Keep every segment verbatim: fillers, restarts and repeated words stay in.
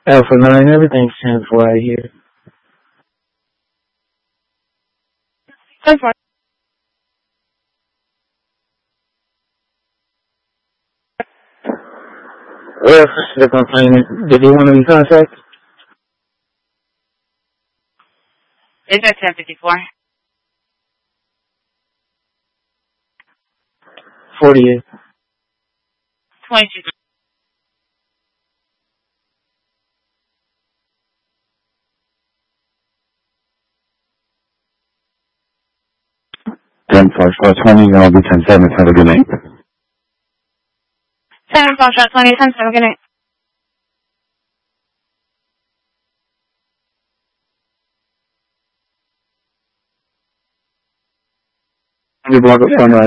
Alpha nine, everything's ten four right here. ten four. Well, the complainant, did they want to be contacted? Is that ten fifty-four? forty-eight. twenty-two. ten four four twenty, I'll be ten seven. Have a good night. ten four shot twenty, ten seven, good night. Hundred block of Sunrise.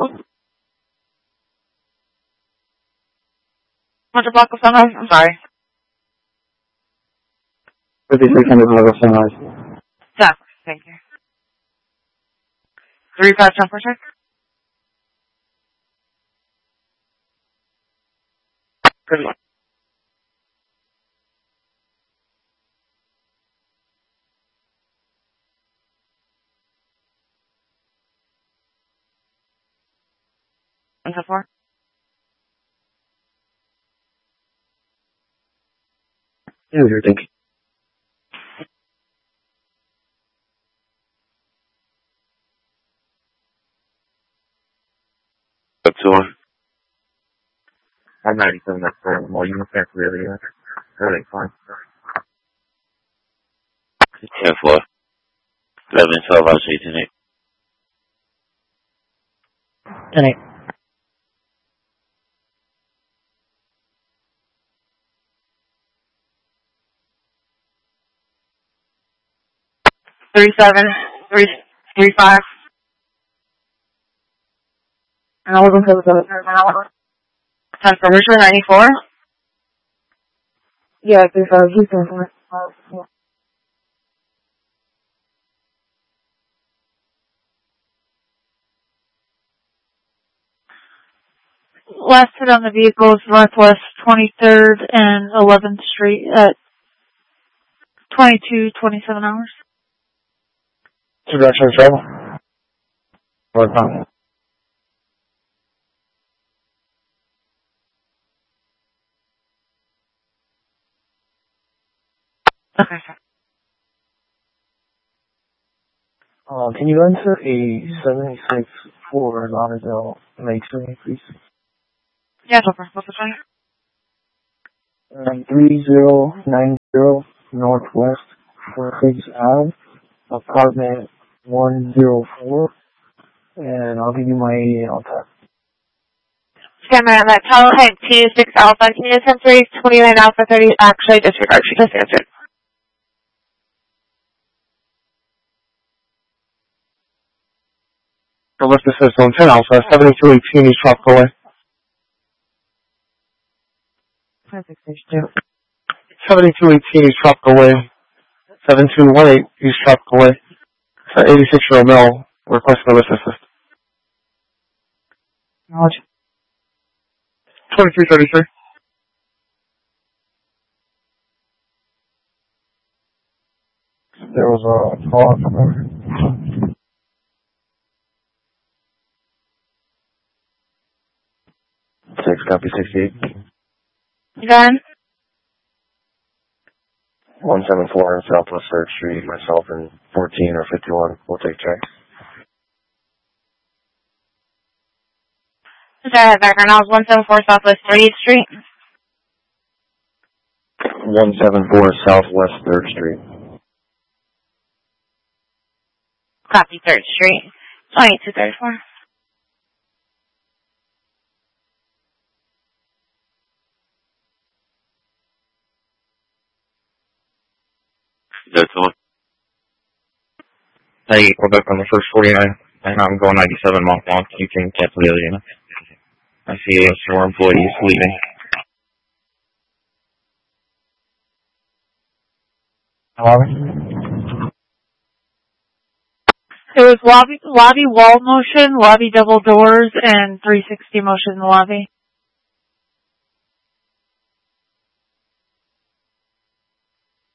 What's the block of Sunrise? I'm sorry. fifty-six hundred block of Sunrise. Stop. Thank you. Three five ten four check. Good luck. One ten four. Yeah, you're thinking. Up to one. I'm ninety-seven, that's fair. Well, you can't really, uh, everything's fine. ten four. eleven twelve, I'll say ten eight. ten eight. Three seven, three, three five. And I wasn't for the seven. Ten for Richard, ninety-four. Yeah, three five, he's ten four. Yeah. Last hit on the vehicle is Northwest twenty-third and eleventh Street at twenty-two twenty-seven hours. Two directions travel. What time? Okay, sir. Uh, can you enter a seventy-six for Lauderdale Lakeshore, please? Yeah, Topper. What's the time? Um, three zero nine zero Northwest Fortress Ave, apartment one zero four, and I'll give you my email tag. Camera on that tower height T six Alpha, can you attempt three twenty-nine Alpha thirty? Actually, disregard. She just answered. So let's just on ten Alpha, seventy-two eighteen East Tropical Way. seventy-two eighteen East Tropical Way. seven two one eight East Tropical Way. It's an eighty-six-year-old male requesting a lift assist. Knowledge. twenty-three thirty-three. There was a call from her. Six, copy sixty-eight. Done. one seven four Southwest third Street, myself and fourteen or fifty-one. We'll take checks. Sorry, background. I was one seven four Southwest thirtieth Street. one seven four Southwest third Street. Copy third Street. twenty-two thirty-four. That's one. Hey, we're back on the first forty-nine, and I'm going ninety-seven Mont Blanc. You can cancel the other unit. I see more employees leaving. Lobby? It was lobby, lobby wall motion, lobby double doors, and three sixty motion in the lobby.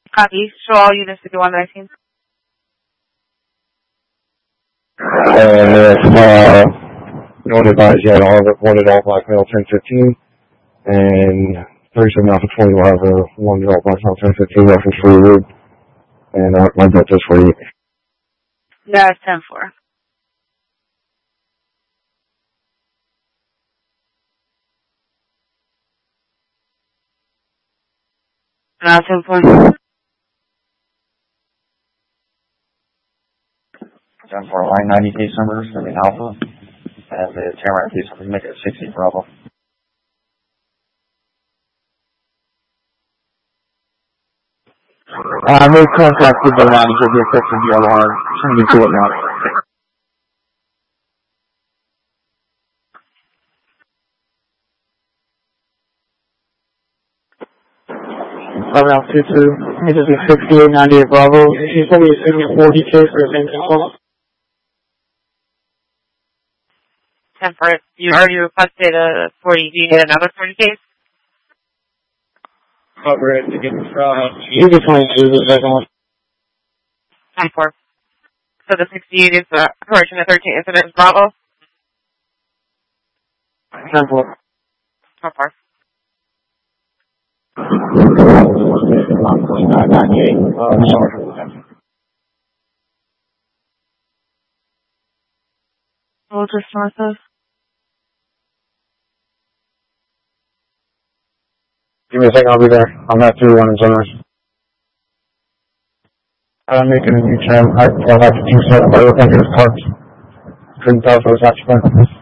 Copy. Show all units to go on nineteen. And if, uh, no one advised yet, all of it, one adult black male, ten fifteen, and thirty-seven Alpha twenty will have a one adult black male, ten fifteen reference for your route, and uh, my bet is for you. Yeah, it's ten four. Uh, ten four. ten four, line ninety case numbers, I mean Alpha, and the Tamarack case numbers make it sixty Bravo. Uh, no contact with the manager of the effective D L R. Send me to it now. Around two two. This is a sixty-eight ninety-eight Bravo. She's probably assuming a forty case for the same thing. ten four. You already requested a forty. Do you need another forty case? Oh, we're ready to get this uh, you just want to use it second one. ten four. So the sixty-eight is the correction of thirteen incident is Bravo? ten four. ten four. ninety-eight. Uh, I'm sorry. We'll just north of. Give me a second, I'll be there. I'm not through running Sunrise. I'm making a new turn. I felt like a two-step, but I look like it was parked. Couldn't tell if it was actually.